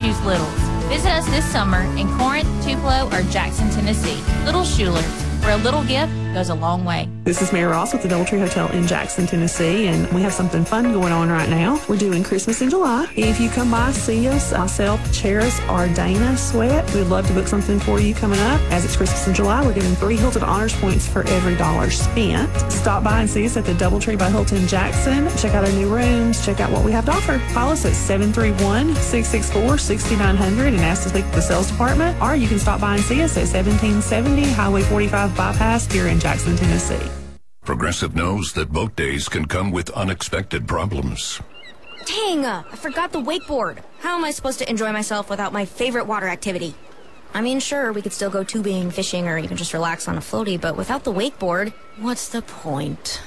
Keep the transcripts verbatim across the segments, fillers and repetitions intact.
choose Littles. Visit us this summer in Corinth, Tupelo, or Jackson, Tennessee. Little Schulers, where a little gift goes a long way. This is Mary Ross with the Doubletree Hotel in Jackson, Tennessee, and we have something fun going on right now. We're doing Christmas in July. If you come by, see us, myself, Charis, or Dana Sweat, we'd love to book something for you coming up. As it's Christmas in July, we're giving three Hilton Honors points for every dollar spent. Stop by and see us at the Doubletree by Hilton Jackson. Check out our new rooms. Check out what we have to offer. Call us at seven three one, six six four, six nine zero zero and ask to speak to the sales department, or you can stop by and see us at seventeen seventy Highway forty-five Bypass here in Jackson, Tennessee. Progressive knows that boat days can come with unexpected problems. Dang, uh, I forgot the wakeboard. How am I supposed to enjoy myself without my favorite water activity? I mean, sure, we could still go tubing, fishing, or even just relax on a floaty, but without the wakeboard, what's the point?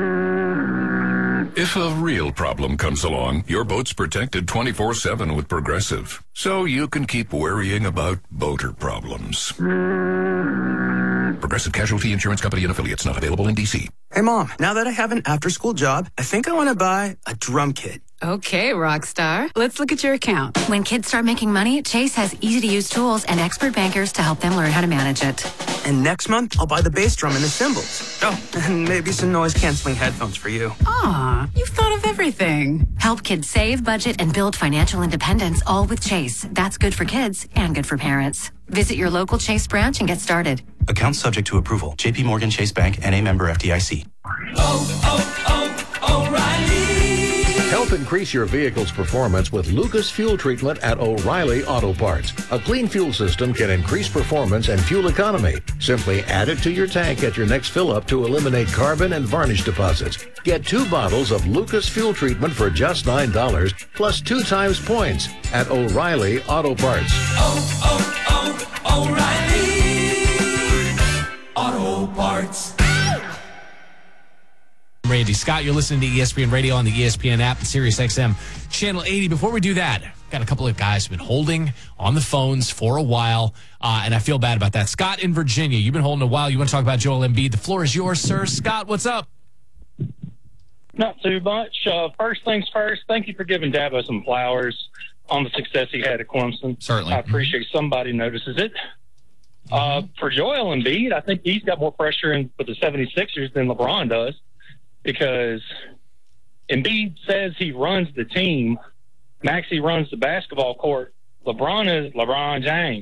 If a real problem comes along, your boat's protected twenty-four seven with Progressive, so you can keep worrying about boater problems. Progressive Casualty Insurance Company and Affiliates, not available in D C. Hey, Mom, now that I have an after-school job, I think I want to buy a drum kit. Okay, rock star. Let's look at your account. When kids start making money, Chase has easy-to-use tools and expert bankers to help them learn how to manage it. And next month, I'll buy the bass drum and the cymbals. Oh, and maybe some noise-canceling headphones for you. Aw, you've thought of everything. Help kids save, budget, and build financial independence, all with Chase. That's good for kids and good for parents. Visit your local Chase branch and get started. Account subject to approval. J P Morgan Chase Bank, N A member F D I C. Oh, oh, oh, O'Reilly. Help increase your vehicle's performance with Lucas Fuel Treatment at O'Reilly Auto Parts. A clean fuel system can increase performance and fuel economy. Simply add it to your tank at your next fill-up to eliminate carbon and varnish deposits. Get two bottles of Lucas Fuel Treatment for just nine dollars, plus two times points at O'Reilly Auto Parts. Oh, oh, oh, O'Reilly Auto Parts. Randy Scott, you're listening to E S P N Radio on the E S P N app and Sirius X M Channel eighty. Before we do that, got a couple of guys who've been holding on the phones for a while, uh, and I feel bad about that. Scott in Virginia, you've been holding a while. You want to talk about Joel Embiid? The floor is yours, sir. Scott, what's up? Not too much. Uh, first things first, thank you for giving Dabo some flowers on the success he had at Clemson. Certainly. I appreciate somebody notices it. Mm-hmm. Uh, for Joel Embiid, I think he's got more pressure in with the seventy-sixers than LeBron does, because Embiid says he runs the team. Maxey runs the basketball court. LeBron is LeBron James.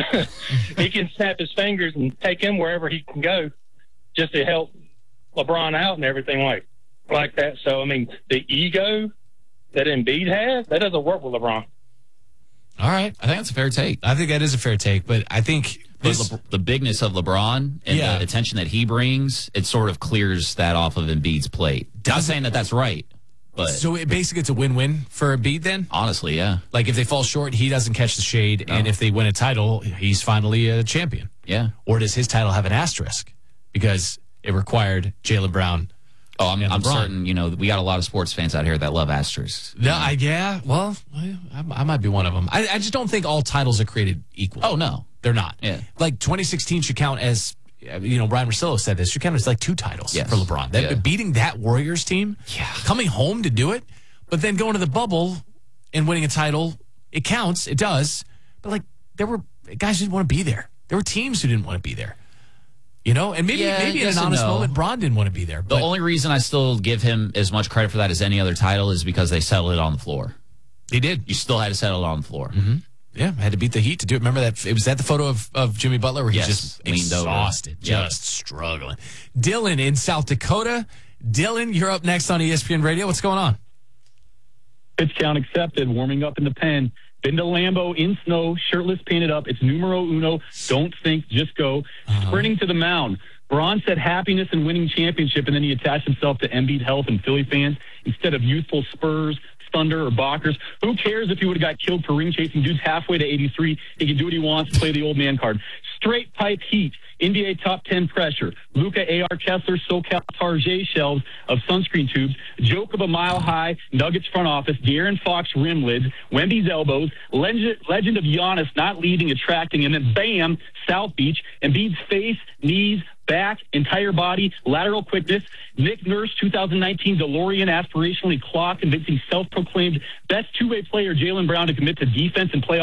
He can snap his fingers and take him wherever he can go just to help LeBron out and everything like like that. So, I mean, the ego that Embiid has, that doesn't work with LeBron. All right. I think that's a fair take. I think that is a fair take, but I think this, Le- the bigness of LeBron and yeah. the attention that he brings, it sort of clears that off of Embiid's plate. Not saying that that's right, but so it basically it's a win-win for Embiid then? Honestly, yeah. Like if they fall short, he doesn't catch the shade, no. and if they win a title, he's finally a champion. Yeah. Or does his title have an asterisk because it required Jaylen Brown? Oh, I'm, I'm certain, you know, we got a lot of sports fans out here that love asterisks. No, I, yeah, well, I, I might be one of them. I, I just don't think all titles are created equal. Oh, no. They're not. Yeah. Like twenty sixteen should count as, you know, Ryan Russillo said this, should count as like two titles yes. for LeBron. That, yeah. Beating that Warriors team, yeah. coming home to do it, but then going to the bubble and winning a title, it counts, it does. But like, there were guys who didn't want to be there. There were teams who didn't want to be there. You know, and maybe yeah, maybe in yes an honest no. moment, Bron didn't want to be there. But the only reason I still give him as much credit for that as any other title is because they settled it on the floor. They did. You still had to settle it on the floor. Mm-hmm. Yeah, I had to beat the Heat to do it. Remember that? It was that the photo of, of Jimmy Butler where yes, he's just leaned exhausted, over. just yeah. struggling. Dylan in South Dakota. Dylan, you're up next on E S P N Radio. What's going on? Pitch count accepted, warming up in the pen. Been to Lambeau in snow, shirtless, painted up. It's numero uno. Don't think, just go. Uh-huh. Sprinting to the mound. Bron said happiness in winning championship, and then he attached himself to Embiid health and Philly fans instead of youthful Spurs, Thunder, or Bockers. Who cares if he would have got killed for ring chasing dudes halfway to eighty-three? He can do what he wants, play the old man card. Straight pipe heat. N B A top ten pressure. Luka A R Kessler, SoCal Tarjay shelves of sunscreen tubes. Joke of a mile high. Nuggets front office. De'Aaron Fox rim lids. Wemby's elbows. Legend, legend of Giannis not leaving, attracting, and then bam, South Beach. Embiid's face, knees, back, entire body, lateral quickness. Nick Nurse, two thousand nineteen DeLorean, aspirationally claw, convincing self-proclaimed best two-way player Jaylen Brown to commit to defense and play